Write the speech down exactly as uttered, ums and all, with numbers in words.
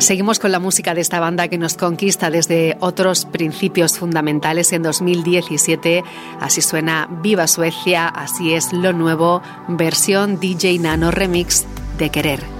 Seguimos con la música de esta banda que nos conquista desde otros principios fundamentales. En dos mil diecisiete, así suena Viva Suecia, así es lo nuevo, versión D J Nano Remix de Querer.